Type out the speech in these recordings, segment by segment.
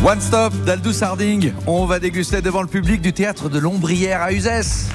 One Stop d'Aldous Harding. On va déguster devant le public du théâtre de l'Ombrière à Uzès.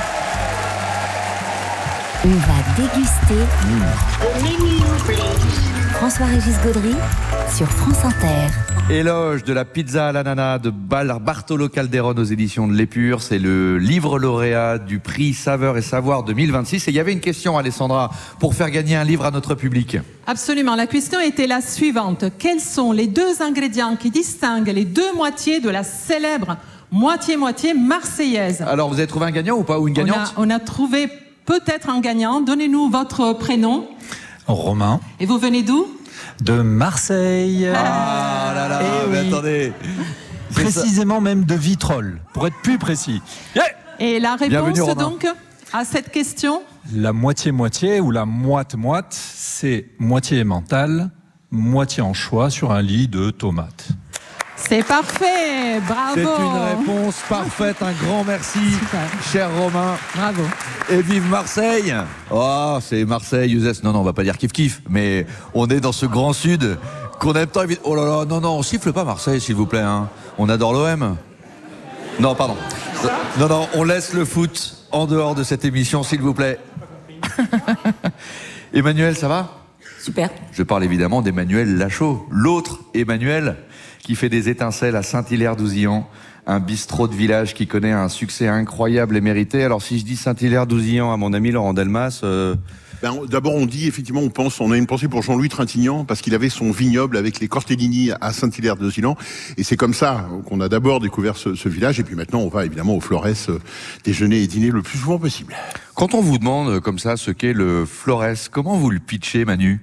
On va déguster François-Régis Gaudry sur France Inter. Éloge de la pizza à l'ananas de Bartolo Calderone aux éditions de l'Épure. C'est le livre lauréat du prix Saveur et Savoir 2026. Et il y avait une question, Alessandra, pour faire gagner un livre à notre public. Absolument. La question était la suivante. Quels sont les deux ingrédients qui distinguent les deux moitiés de la célèbre moitié-moitié marseillaise? Alors, vous avez trouvé un gagnant ou pas? Ou une gagnante? On a trouvé peut-être un gagnant. Donnez-nous votre prénom. Romain. Et vous venez d'où? De Marseille. Ah là là, mais oui. Attendez. Précisément même de Vitrolles, pour être plus précis. Yeah. Et la réponse Romain. donc à cette question? La moitié-moitié ou la moite-moite, c'est moitié mentale, moitié anchois sur un lit de tomates. C'est parfait, bravo. C'est une réponse parfaite, un grand merci, cher Romain. Bravo. Et vive Marseille. Oh, c'est Marseille, Uzès. Non, on va pas dire kiff-kiff, mais on est dans ce grand sud qu'on aime tant. Oh là là, non, on siffle pas Marseille, s'il vous plaît. Hein. On adore l'OM. Non, pardon. Non, on laisse le foot en dehors de cette émission, s'il vous plaît. Emmanuel, ça va? Super. Je parle évidemment d'Emmanuel Lachaud, l'autre Emmanuel qui fait des étincelles à Saint-Hilaire-d'Ouzillan, un bistrot de village qui connaît un succès incroyable et mérité. Alors si je dis Saint-Hilaire-d'Ouzillan à mon ami Laurent Delmas... D'abord, on dit, effectivement, on a une pensée pour Jean-Louis Trintignant, parce qu'il avait son vignoble avec les Cortellini à Saint-Hilaire-d'Ouzillan. Et c'est comme ça qu'on a d'abord découvert ce village. Et puis maintenant, on va évidemment au Flores déjeuner et dîner le plus souvent possible. Quand on vous demande comme ça ce qu'est le Flores, comment vous le pitchez, Manu?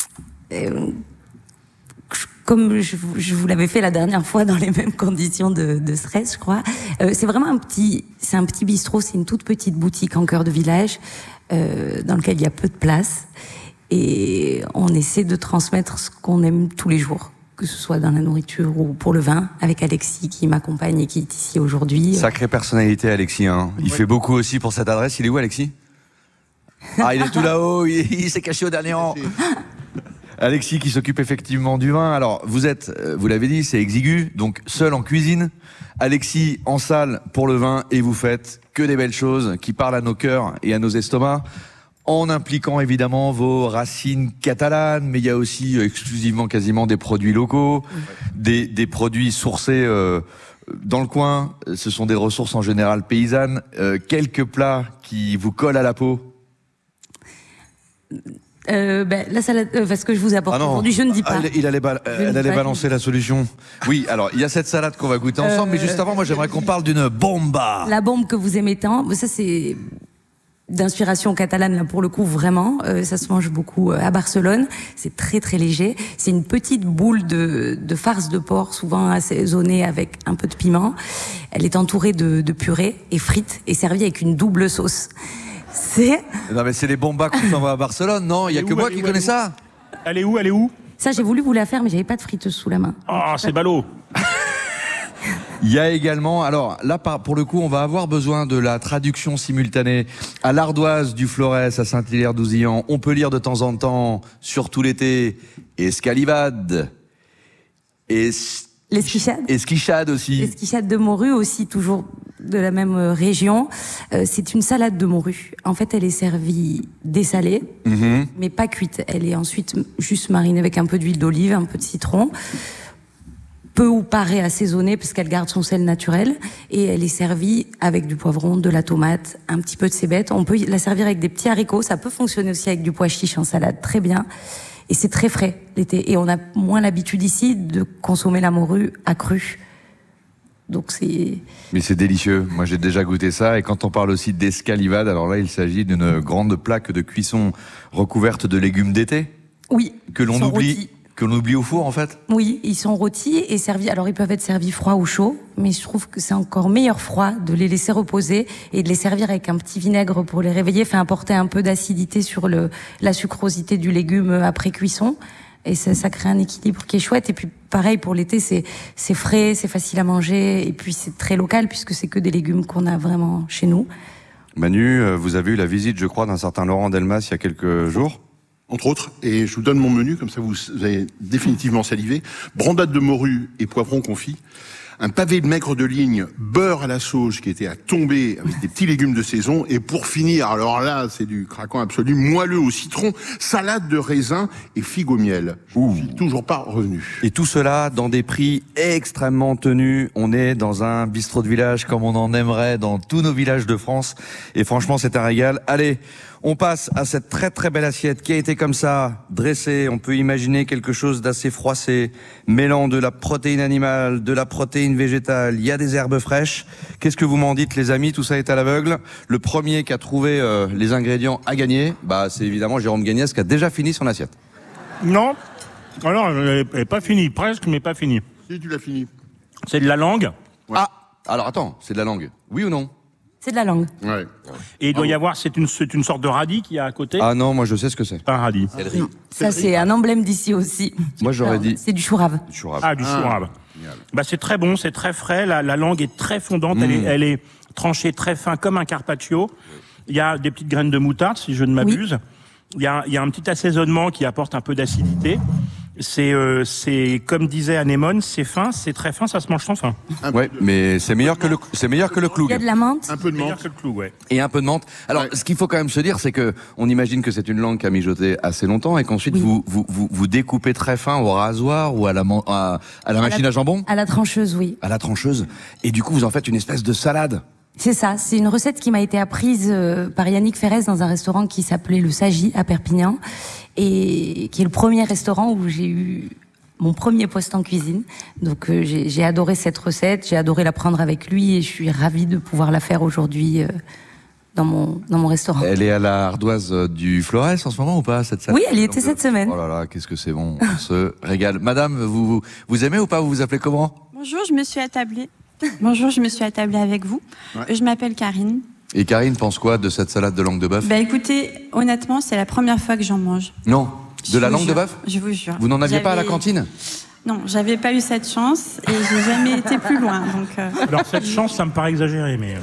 Comme je vous l'avais fait la dernière fois dans les mêmes conditions de stress, je crois. C'est vraiment un petit bistrot, c'est une toute petite boutique en cœur de village, dans lequel il y a peu de place. Et on essaie de transmettre ce qu'on aime tous les jours, que ce soit dans la nourriture ou pour le vin, avec Alexis qui m'accompagne et qui est ici aujourd'hui. Sacrée personnalité, Alexis. Hein. Il fait beaucoup aussi pour cette adresse. Il est où, Alexis? Ah, il est tout là-haut, il s'est caché au dernier rang. Alexis qui s'occupe effectivement du vin. Alors, vous l'avez dit, c'est exigu, donc seul en cuisine. Alexis en salle pour le vin et vous faites que des belles choses qui parlent à nos cœurs et à nos estomacs, en impliquant évidemment vos racines catalanes, mais il y a aussi exclusivement quasiment des produits locaux, des produits sourcés dans le coin. Ce sont des ressources en général paysannes. Quelques plats qui vous collent à la peau? La salade, parce que je vous apporte aujourd'hui, je ne dis pas. Elle allait balancer la solution. Oui, alors il y a cette salade qu'on va goûter ensemble, mais juste avant, moi j'aimerais qu'on parle d'une bomba. La bombe que vous aimez tant, ça c'est d'inspiration catalane là pour le coup vraiment. Ça se mange beaucoup à Barcelone. C'est très très léger. C'est une petite boule de farce de porc, souvent assaisonnée avec un peu de piment. Elle est entourée de purée et frite et servie avec une double sauce. Non mais c'est les bombas qu'on s'envoie à Barcelone, non? Il y a que moi qui connais ça. Elle est où? Ça, j'ai voulu vous la faire, mais j'avais pas de friteuse sous la main. Ah, c'est ballot. Il y a également, alors là pour le coup on va avoir besoin de la traduction simultanée. À l'Ardoise du Flores, à Saint-Hilaire-d'Ouzillan, on peut lire de temps en temps, surtout l'été, escalivade, l'esquichade. Esquichade aussi. L'esquichade de morue aussi, toujours de la même région. C'est une salade de morue. En fait, elle est servie dessalée, mais pas cuite. Elle est ensuite juste marinée avec un peu d'huile d'olive, un peu de citron, peu ou pas réassaisonnée parce qu'elle garde son sel naturel. Et elle est servie avec du poivron, de la tomate, un petit peu de cébette. On peut la servir avec des petits haricots. Ça peut fonctionner aussi avec du pois chiche en salade, très bien. Et c'est très frais l'été. Et on a moins l'habitude ici de consommer la morue à cru. Donc c'est... Mais c'est délicieux. Moi, j'ai déjà goûté ça. Et quand on parle aussi d'escalivade, alors là, il s'agit d'une grande plaque de cuisson recouverte de légumes d'été. Oui. Que l'on oublie au four, en fait. Oui, ils sont rôtis et servis. Alors, ils peuvent être servis froids ou chauds, mais je trouve que c'est encore meilleur froid de les laisser reposer et de les servir avec un petit vinaigre pour les réveiller, faire apporter un peu d'acidité sur la sucrosité du légume après cuisson. Et ça crée un équilibre qui est chouette. Et puis, pareil, pour l'été, c'est frais, c'est facile à manger. Et puis, c'est très local puisque c'est que des légumes qu'on a vraiment chez nous. Manu, vous avez eu la visite, je crois, d'un certain Laurent Delmas il y a quelques jours. Entre autres, et je vous donne mon menu, comme ça vous allez définitivement saliver. Brandade de morue et poivrons confits. Un pavé de maigre de ligne, beurre à la sauge qui était à tomber avec des petits légumes de saison. Et pour finir, alors là, c'est du craquant absolu, moelleux au citron, salade de raisin et figue au miel. Je suis toujours pas revenu. Et tout cela dans des prix extrêmement tenus. On est dans un bistrot de village comme on en aimerait dans tous nos villages de France. Et franchement, c'est un régal. Allez, on passe à cette très très belle assiette qui a été comme ça dressée. On peut imaginer quelque chose d'assez froissé, mêlant de la protéine animale, de la protéine végétale. Il y a des herbes fraîches. Qu'est-ce que vous m'en dites, les amis? Tout ça est à l'aveugle. Le premier qui a trouvé les ingrédients a gagné. Bah, c'est évidemment Jérôme Gagnès qui a déjà fini son assiette. Non. Alors, elle n'est pas finie. Presque, mais pas finie. Si tu l'as fini. C'est de la langue. Ouais. Ah, alors attends, c'est de la langue. Oui ou non? C'est de la langue. Ouais. Et il doit y avoir, c'est une sorte de radis qu'il y a à côté. Ah non, moi je sais ce que c'est. Pas un radis. C'est le riz. Non. Ça, c'est un emblème d'ici aussi. Moi j'aurais dit C'est du chou rave. du chou rave. Ah, du chou rave. Bah, c'est très bon, c'est très frais. La langue est très fondante. Elle est tranchée très fin comme un carpaccio. Il y a des petites graines de moutarde, si je ne m'abuse. Il y a un petit assaisonnement qui apporte un peu d'acidité. C'est comme disait Anémone, c'est fin, c'est très fin, ça se mange sans faim. Ouais, mais c'est meilleur que le Il cloug. y a de la menthe. Un peu de Meilleur menthe. que le clou, ouais. Et un peu de menthe. Alors, Ouais. ce qu'il faut quand même se dire, c'est que on imagine que c'est une langue qui a mijoté assez longtemps et qu'ensuite Oui. vous découpez très fin au rasoir ou à la machine à jambon, À la trancheuse, oui. à la trancheuse, et du coup vous en faites une espèce de salade. C'est ça, c'est une recette qui m'a été apprise par Yannick Ferrez dans un restaurant qui s'appelait Le Sagi à Perpignan et qui est le premier restaurant où j'ai eu mon premier poste en cuisine. Donc j'ai adoré cette recette, j'ai adoré la prendre avec lui et je suis ravie de pouvoir la faire aujourd'hui dans mon restaurant. Elle est à la ardoise du Flores en ce moment ou pas, cette salade? Oui, elle y était cette semaine. Oh là là, qu'est-ce que c'est bon, on se régale. Madame, vous aimez ou pas? Vous vous appelez comment? Bonjour, je me suis attablée. Bonjour, je me suis attablée avec vous. Ouais. Je m'appelle Karine. Et Karine pense quoi de cette salade de langue de bœuf? Bah écoutez, honnêtement, c'est la première fois que j'en mange. Non, Je de la vous langue de jure, bœuf? Je vous jure. Vous n'en aviez pas à la J'avais- cantine? Non, j'avais pas eu cette chance et j'ai jamais été plus loin. Donc Alors, cette chance, ça me paraît exagéré, mais.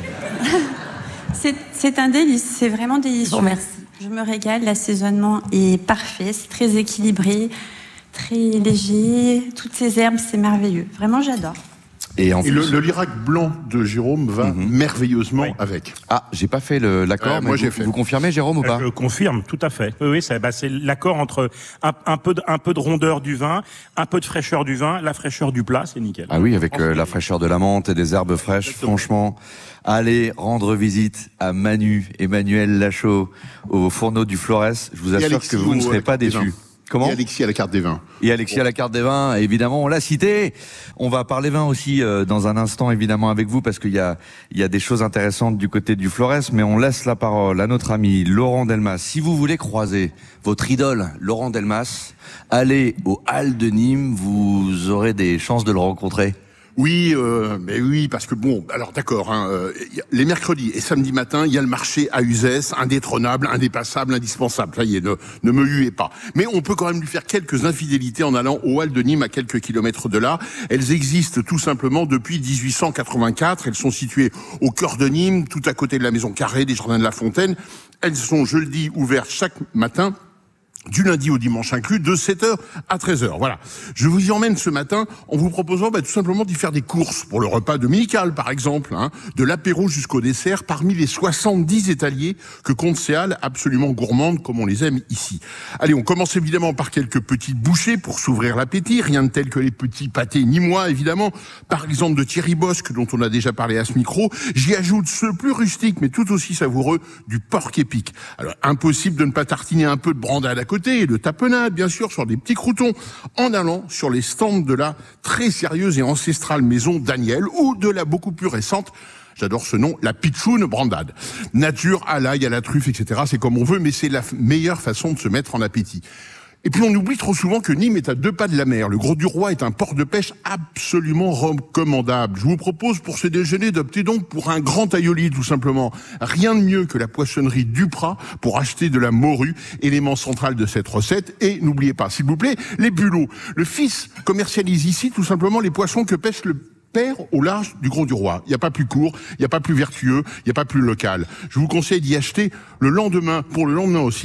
c'est un délice, c'est vraiment Je délicieux. vous remercie. Je me régale, l'assaisonnement est parfait, c'est très équilibré, très léger. Toutes ces herbes, c'est merveilleux. Vraiment, j'adore. Et en Et plus, le Lirac blanc de Jérôme va merveilleusement Oui. avec. ah, j'ai pas fait l'accord, mais moi, j'ai vous, fait. vous confirmez, Jérôme, ou pas? Je confirme, tout à fait. Oui, c'est l'accord entre un peu de rondeur du vin, un peu de fraîcheur du vin, la fraîcheur du plat, c'est nickel. Ah oui, avec la fraîcheur de la menthe et des herbes fraîches, franchement, allez rendre visite à Manu, Emmanuel Lachaud, au fourneau du Flores. Je vous assure Alexis que vous ne au- serez pas à la carte des déçus. vins. Comment? Et Alexis à la carte des vins. Et Alexis à la carte des vins, évidemment, on l'a cité. On va parler vin aussi dans un instant, évidemment, avec vous, parce qu'il y a des choses intéressantes du côté du Flores, mais on laisse la parole à notre ami Laurent Delmas. Si vous voulez croiser votre idole, Laurent Delmas, allez au Halles de Nîmes, vous aurez des chances de le rencontrer. Oui, mais oui, parce que bon, alors d'accord, les mercredis et samedis matin, il y a le marché à Uzès, indétrônable, indépassable, indispensable. Ça y est, ne me huez pas. Mais on peut quand même lui faire quelques infidélités en allant aux Halles de Nîmes, à quelques kilomètres de là. Elles existent tout simplement depuis 1884. Elles sont situées au cœur de Nîmes, tout à côté de la Maison Carrée, des Jardins de la Fontaine. Elles sont, je le dis, ouvertes chaque matin, du lundi au dimanche inclus, de 7h à 13h. Voilà. Je vous y emmène ce matin en vous proposant tout simplement d'y faire des courses pour le repas dominical, par exemple, de l'apéro jusqu'au dessert, parmi les 70 étaliers que compte ces halles absolument gourmandes comme on les aime ici. Allez, on commence évidemment par quelques petites bouchées pour s'ouvrir l'appétit, rien de tel que les petits pâtés nîmois, évidemment, par exemple de Thierry Bosque, dont on a déjà parlé à ce micro. J'y ajoute ceux plus rustiques, mais tout aussi savoureux, du porc épic. Alors, impossible de ne pas tartiner un peu de brandade à côté, et de tapenade, bien sûr, sur des petits croûtons, en allant sur les stands de la très sérieuse et ancestrale maison Daniel, ou de la beaucoup plus récente, j'adore ce nom, la Pitchoun Brandade. Nature, à l'ail, à la truffe, etc., c'est comme on veut, mais c'est la meilleure façon de se mettre en appétit. Et puis on oublie trop souvent que Nîmes est à 2 pas de la mer. Le Gros du Roi est un port de pêche absolument recommandable. Je vous propose pour ce déjeuner d'opter donc pour un grand aioli tout simplement. Rien de mieux que la poissonnerie Duprat pour acheter de la morue, élément central de cette recette. Et n'oubliez pas, s'il vous plaît, les bulots. Le fils commercialise ici tout simplement les poissons que pêche le père au large du Gros du Roi. Il n'y a pas plus court, il n'y a pas plus vertueux, il n'y a pas plus local. Je vous conseille d'y acheter le lendemain, pour le lendemain aussi,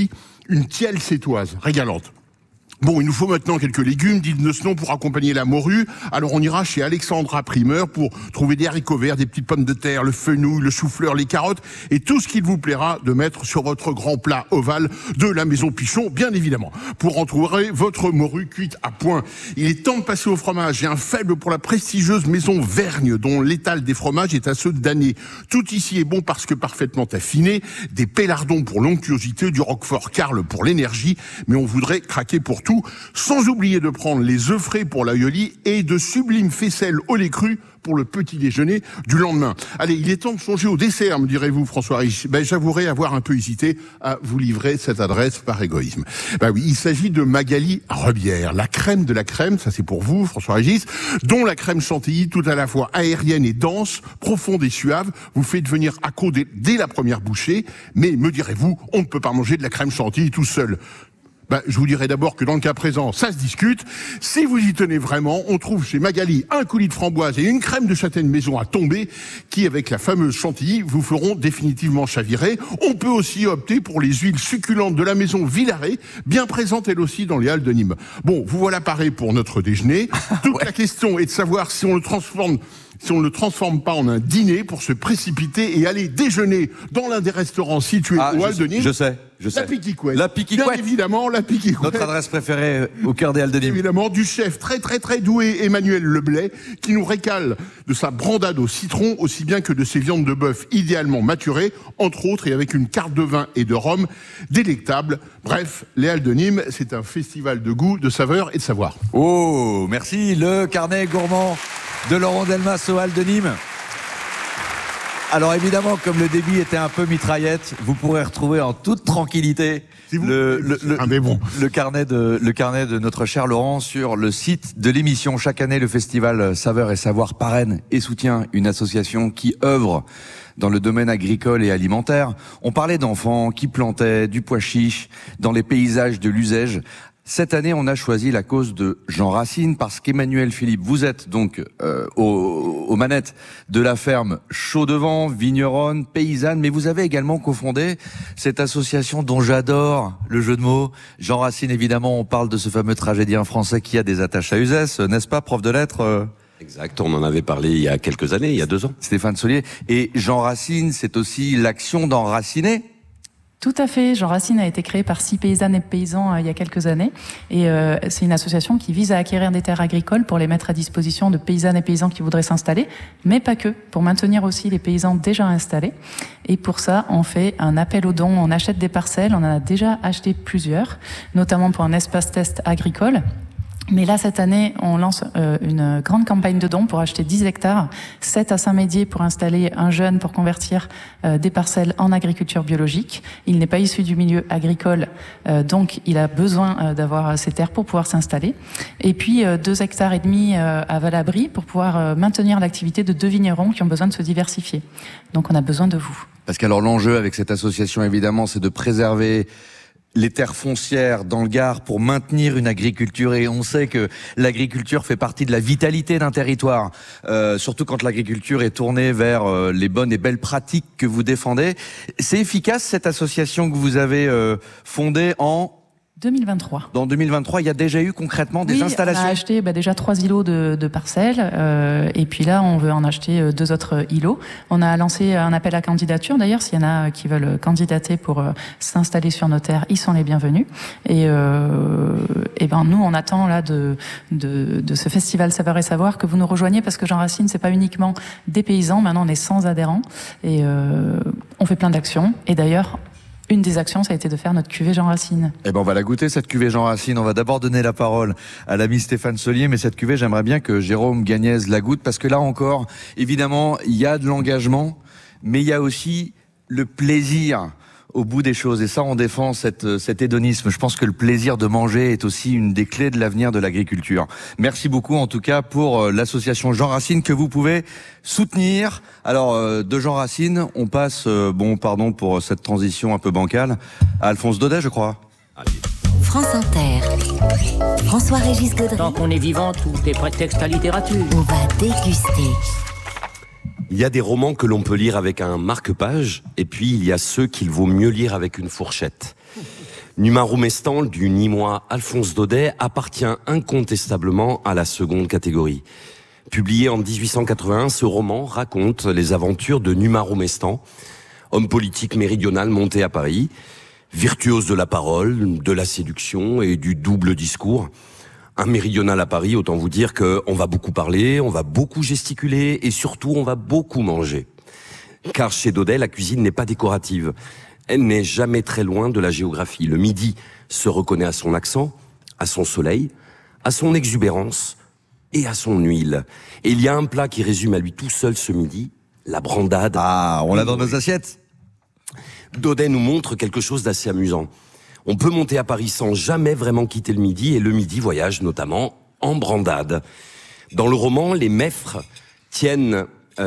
une tielle sétoise, régalante. Bon, il nous faut maintenant quelques légumes dignes de ce nom pour accompagner la morue. Alors on ira chez Alexandra Primeur pour trouver des haricots verts, des petites pommes de terre, le fenouil, le chou-fleur, les carottes et tout ce qu'il vous plaira de mettre sur votre grand plat ovale de la maison Pichon, bien évidemment, pour entourer votre morue cuite à point. Il est temps de passer au fromage. J'ai un faible pour la prestigieuse maison Vergne, dont l'étal des fromages est à ceux d'année. Tout ici est bon parce que parfaitement affiné, des pélardons pour l'onctuosité, du roquefort Carle pour l'énergie, mais on voudrait craquer pour tout, sans oublier de prendre les œufs frais pour l'aïoli et de sublimes faisselles au lait cru pour le petit déjeuner du lendemain. Allez, il est temps de songer au dessert, me direz-vous, François Rich. J'avouerai avoir un peu hésité à vous livrer cette adresse par égoïsme. Oui, il s'agit de Magali Rebière, la crème de la crème, ça c'est pour vous, François Régis, dont la crème chantilly, tout à la fois aérienne et dense, profonde et suave, vous fait devenir accro dès la première bouchée. Mais me direz-vous, on ne peut pas manger de la crème chantilly tout seul. Je vous dirais d'abord que dans le cas présent, ça se discute. Si vous y tenez vraiment, on trouve chez Magali un coulis de framboise et une crème de châtaigne maison à tomber qui, avec la fameuse chantilly, vous feront définitivement chavirer. On peut aussi opter pour les huiles succulentes de la maison Villaret, bien présentes elles aussi dans les halles de Nîmes. Bon, vous voilà parés pour notre déjeuner. Toute la question est de savoir si on ne le transforme pas en un dîner pour se précipiter et aller déjeuner dans l'un des restaurants situés aux halles de Nîmes. Je sais. La Piquicouette. La Piquicouette. Bien évidemment, la Piquicouette. Notre adresse préférée au cœur des halles de Nîmes. Évidemment, du chef très doué Emmanuel Leblay, qui nous récale de sa brandade au citron, aussi bien que de ses viandes de bœuf idéalement maturées, entre autres, et avec une carte de vin et de rhum délectable. Bref, les halles de Nîmes, c'est un festival de goût, de saveurs et de savoir. Oh, merci. Le carnet gourmand de Laurent Delmas aux halles de Nîmes. Alors évidemment, comme le débit était un peu mitraillette, vous pourrez retrouver en toute tranquillité le carnet de notre cher Laurent sur le site de l'émission. Chaque année, le festival Saveurs et Savoir parraine et soutient une association qui œuvre dans le domaine agricole et alimentaire. On parlait d'enfants qui plantaient du pois chiche dans les paysages de l'Uzège. Cette année, on a choisi la cause de Jean Racine parce qu'Emmanuel Philippe, vous êtes donc aux manettes de la ferme Chaudevent, vigneronne, paysanne, mais vous avez également cofondé cette association dont j'adore le jeu de mots. Jean Racine, évidemment, on parle de ce fameux tragédien français qui a des attaches à Uzès, n'est-ce pas, prof de lettres Exact, on en avait parlé il y a quelques années, il y a 2 ans. Stéphane Solier. Et Jean Racine, c'est aussi l'action d'enraciner. Tout à fait. Jean Racine a été créé par 6 paysannes et paysans il y a quelques années. Et c'est une association qui vise à acquérir des terres agricoles pour les mettre à disposition de paysannes et paysans qui voudraient s'installer, mais pas que, pour maintenir aussi les paysans déjà installés. Et pour ça, on fait un appel aux dons, on achète des parcelles, on en a déjà acheté plusieurs, notamment pour un espace test agricole. Mais là, cette année, on lance une grande campagne de dons pour acheter 10 hectares, 7 à Saint-Médier pour installer un jeune pour convertir des parcelles en agriculture biologique. Il n'est pas issu du milieu agricole, donc il a besoin d'avoir ces terres pour pouvoir s'installer. Et puis 2 hectares et demi à Valabry pour pouvoir maintenir l'activité de 2 vignerons qui ont besoin de se diversifier. Donc on a besoin de vous. Parce qu'alors l'enjeu avec cette association, évidemment, c'est de préserver les terres foncières dans le Gard pour maintenir une agriculture, et on sait que l'agriculture fait partie de la vitalité d'un territoire, surtout quand l'agriculture est tournée vers les bonnes et belles pratiques que vous défendez. C'est efficace cette association que vous avez fondée en 2023. Dans 2023, il y a déjà eu concrètement des installations. On a acheté déjà 3 îlots de parcelles, et puis là, on veut en acheter 2 autres îlots. On a lancé un appel à candidature. D'ailleurs, s'il y en a qui veulent candidater pour s'installer sur nos terres, ils sont les bienvenus. Et nous, on attend là de ce festival Saveurs et Savoir que vous nous rejoigniez, parce que Jean Racine, c'est pas uniquement des paysans. Maintenant, on est 100 adhérents et on fait plein d'actions. Et d'ailleurs, une des actions, ça a été de faire notre cuvée Jean Racine. On va la goûter, cette cuvée Jean Racine. On va d'abord donner la parole à l'ami Stéphane Solier, mais cette cuvée, j'aimerais bien que Jérôme Gagnez la goûte, parce que là encore, évidemment, il y a de l'engagement, mais il y a aussi le plaisir au bout des choses. Et ça, on défend cet hédonisme. Je pense que le plaisir de manger est aussi une des clés de l'avenir de l'agriculture. Merci beaucoup, en tout cas, pour l'association Jean Racine que vous pouvez soutenir. Alors, de Jean Racine, on passe, pardon pour cette transition un peu bancale, à Alphonse Daudet, je crois. Allez. France Inter. François-Régis Gaudry. Tant qu'on est vivant, tout est prétexte à littérature. On va déguster. Il y a des romans que l'on peut lire avec un marque-page, et puis il y a ceux qu'il vaut mieux lire avec une fourchette. Numa Roumestan, du Nîmois Alphonse Daudet, appartient incontestablement à la seconde catégorie. Publié en 1881, ce roman raconte les aventures de Numa Roumestan, homme politique méridional monté à Paris, virtuose de la parole, de la séduction et du double discours. Un méridional à Paris, autant vous dire qu'on va beaucoup parler, on va beaucoup gesticuler et surtout on va beaucoup manger. Car chez Daudet, la cuisine n'est pas décorative. Elle n'est jamais très loin de la géographie. Le midi se reconnaît à son accent, à son soleil, à son exubérance et à son huile. Et il y a un plat qui résume à lui tout seul ce midi, la brandade. Ah, on l'a dans nos assiettes. Daudet nous montre quelque chose d'assez amusant. On peut monter à Paris sans jamais vraiment quitter le midi, et le midi voyage notamment en brandade. Dans le roman, les Meffres tiennent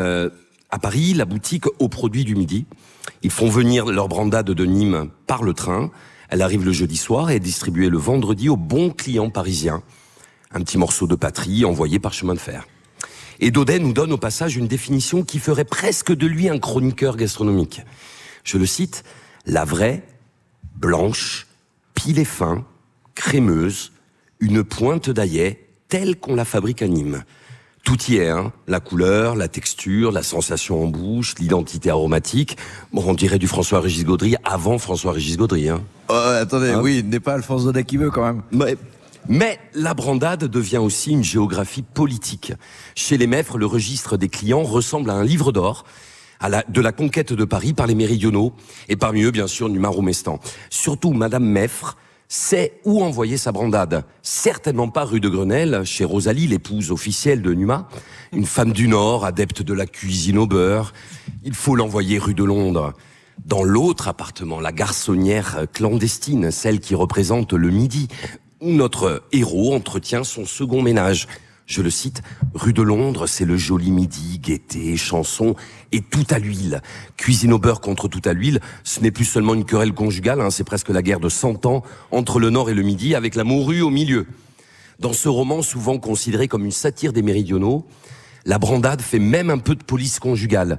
à Paris la boutique aux produits du midi. Ils font venir leur brandade de Nîmes par le train. Elle arrive le jeudi soir et est distribuée le vendredi aux bons clients parisiens. Un petit morceau de patrie envoyé par chemin de fer. Et Daudet nous donne au passage une définition qui ferait presque de lui un chroniqueur gastronomique. Je le cite, « La vraie, blanche, pilée fin, crémeuse, une pointe d'aillet telle qu'on la fabrique à Nîmes. » Tout y est, hein. La couleur, la texture, la sensation en bouche, l'identité aromatique. Bon, on dirait du François-Régis Gaudry avant François-Régis Gaudry, hein. Attendez, Hein? oui, il n'est pas Alphonse Daudet qui veut quand même. Mais la brandade devient aussi une géographie politique. Chez les Meffres, le registre des clients ressemble à un livre d'or de la conquête de Paris par les méridionaux, et parmi eux, bien sûr, Numa Roumestan. Surtout, Madame Meffre sait où envoyer sa brandade. Certainement pas rue de Grenelle, chez Rosalie, l'épouse officielle de Numa, une femme du Nord, adepte de la cuisine au beurre. Il faut l'envoyer rue de Londres. Dans l'autre appartement, la garçonnière clandestine, celle qui représente le midi, où notre héros entretient son second ménage. Je le cite, rue de Londres, c'est le joli midi, gaieté, chansons et tout à l'huile. Cuisine au beurre contre tout à l'huile, ce n'est plus seulement une querelle conjugale, hein, c'est presque la guerre de 100 ans entre le Nord et le Midi, avec la morue au milieu. Dans ce roman, souvent considéré comme une satire des méridionaux, la brandade fait même un peu de police conjugale.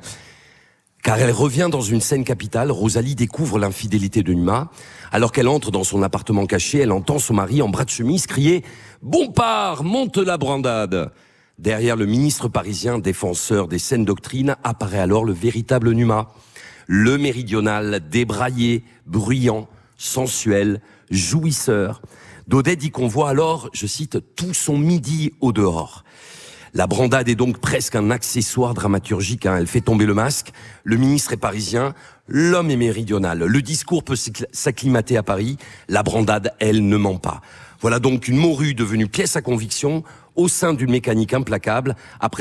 Car elle revient dans une scène capitale, Rosalie découvre l'infidélité de Numa. Alors qu'elle entre dans son appartement caché, elle entend son mari en bras de chemise crier « Bompard, monte la brandade !» Derrière le ministre parisien, défenseur des saines doctrines, apparaît alors le véritable Numa. Le méridional, débraillé, bruyant, sensuel, jouisseur. Daudet dit qu'on voit alors, je cite, « tout son midi au dehors ». La brandade est donc presque un accessoire dramaturgique, hein. Elle fait tomber le masque. Le ministre est parisien, l'homme est méridional. Le discours peut s'acclimater à Paris. La brandade, elle, ne ment pas. Voilà donc une morue devenue pièce à conviction au sein d'une mécanique implacable. Après